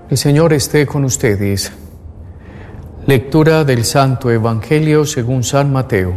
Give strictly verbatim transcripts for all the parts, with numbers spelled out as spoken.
El Señor esté con ustedes. Lectura del Santo Evangelio según San Mateo.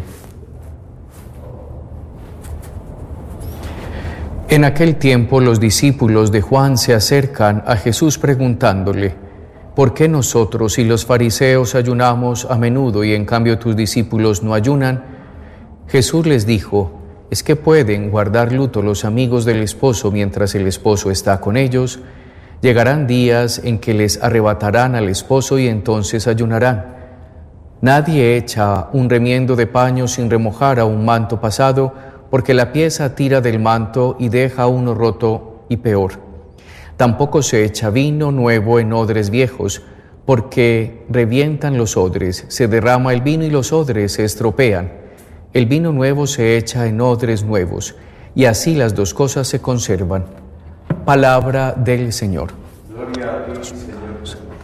En aquel tiempo los discípulos de Juan se acercan a Jesús preguntándole: ¿por qué nosotros y los fariseos ayunamos a menudo y en cambio tus discípulos no ayunan? Jesús les dijo: ¿es que pueden guardar luto los amigos del esposo mientras el esposo está con ellos? Llegarán días en que les arrebatarán al esposo y entonces ayunarán. Nadie echa un remiendo de paño sin remojar a un manto pasado, porque la pieza tira del manto y deja uno roto y peor. Tampoco se echa vino nuevo en odres viejos, porque revientan los odres, se derrama el vino y los odres se estropean. El vino nuevo se echa en odres nuevos, y así las dos cosas se conservan. Palabra del Señor. Gloria a Dios, Señor.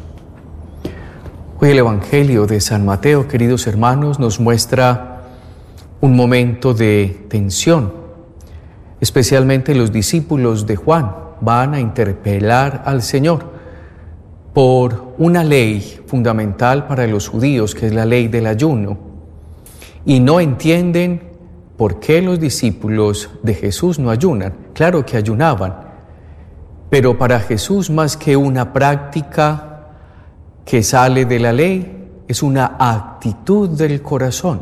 Hoy el Evangelio de San Mateo, queridos hermanos, nos muestra un momento de tensión. Especialmente los discípulos de Juan van a interpelar al Señor por una ley fundamental para los judíos, que es la ley del ayuno, y no entienden por qué los discípulos de Jesús no ayunan. Claro que ayunaban, pero para Jesús, más que una práctica que sale de la ley, es una actitud del corazón.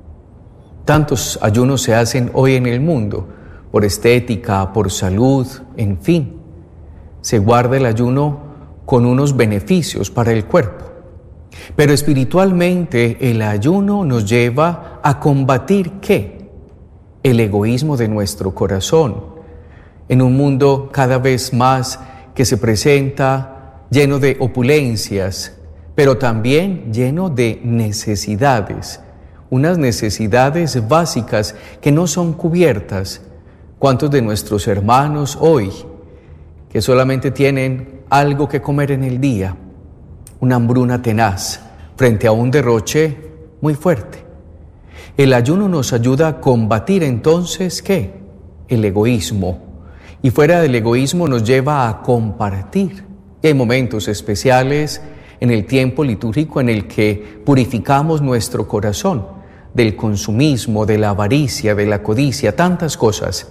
Tantos ayunos se hacen hoy en el mundo, por estética, por salud, en fin. Se guarda el ayuno con unos beneficios para el cuerpo. Pero espiritualmente el ayuno nos lleva a combatir ¿qué? El egoísmo de nuestro corazón. En un mundo cada vez más que se presenta lleno de opulencias, pero también lleno de necesidades, unas necesidades básicas que no son cubiertas. ¿Cuántos de nuestros hermanos hoy que solamente tienen algo que comer en el día, una hambruna tenaz, frente a un derroche muy fuerte? El ayuno nos ayuda a combatir entonces ¿qué? El egoísmo. Y fuera del egoísmo nos lleva a compartir. Y hay momentos especiales en el tiempo litúrgico en el que purificamos nuestro corazón del consumismo, de la avaricia, de la codicia, tantas cosas.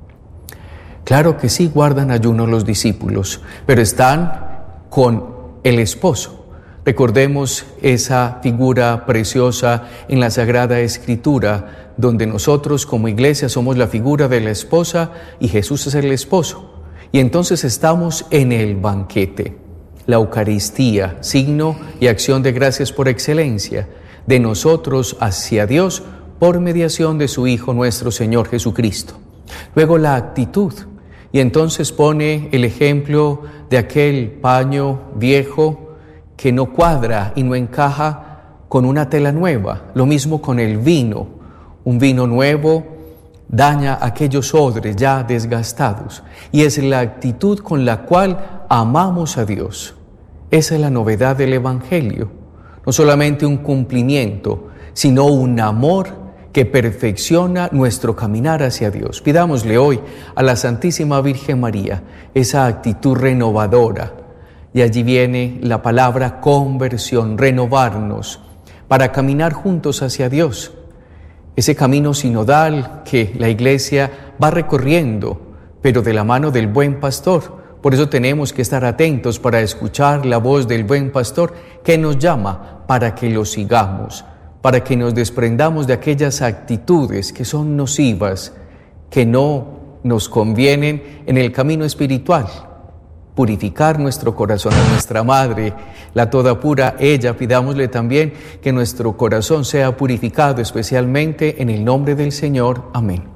Claro que sí guardan ayuno los discípulos, pero están con el esposo. Recordemos esa figura preciosa en la Sagrada Escritura, donde nosotros como iglesia somos la figura de la esposa y Jesús es el esposo. Y entonces estamos en el banquete, la Eucaristía, signo y acción de gracias por excelencia de nosotros hacia Dios por mediación de su Hijo nuestro Señor Jesucristo. Luego la actitud, y entonces pone el ejemplo de aquel paño viejo que no cuadra y no encaja con una tela nueva. Lo mismo con el vino. Un vino nuevo daña aquellos odres ya desgastados. Y es la actitud con la cual amamos a Dios. Esa es la novedad del Evangelio. No solamente un cumplimiento, sino un amor que perfecciona nuestro caminar hacia Dios. Pidámosle hoy a la Santísima Virgen María esa actitud renovadora. Y allí viene la palabra conversión, renovarnos, para caminar juntos hacia Dios. Ese camino sinodal que la Iglesia va recorriendo, pero de la mano del buen pastor. Por eso tenemos que estar atentos para escuchar la voz del buen pastor que nos llama para que lo sigamos, para que nos desprendamos de aquellas actitudes que son nocivas, que no nos convienen en el camino espiritual. Purificar nuestro corazón a nuestra Madre, la toda pura, ella, pidámosle también que nuestro corazón sea purificado especialmente en el nombre del Señor. Amén.